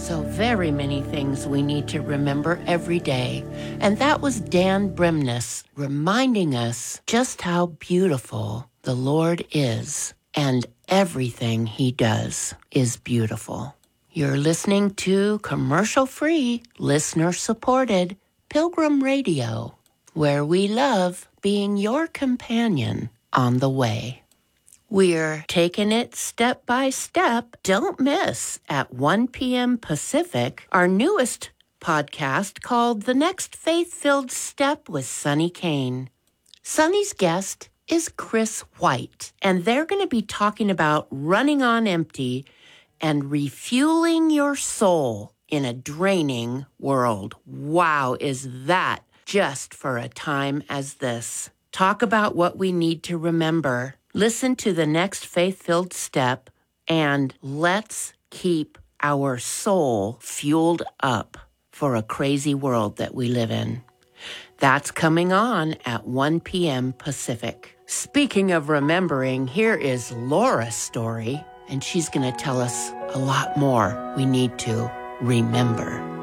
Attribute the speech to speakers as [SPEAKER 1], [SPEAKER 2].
[SPEAKER 1] So very many things we need to remember every day. And that was Dan Bremnes reminding us just how beautiful the Lord is. And everything he does is beautiful. You're listening to commercial-free, listener-supported Pilgrim Radio, where we love being your companion on the way. We're taking it step by step. Don't miss at 1 p.m. Pacific, our newest podcast called The Next Faith-Filled Step with Sonny Kane. Sonny's guest is Chris White, and they're going to be talking about running on empty and refueling your soul in a draining world. Wow, is that just for a time as this? Talk about what we need to remember. Listen to The Next Faith-Filled Step, and let's keep our soul fueled up for a crazy world that we live in. That's coming on at 1 p.m. Pacific. Speaking of remembering, here is Laura's story, and she's going to tell us a lot more we need to remember.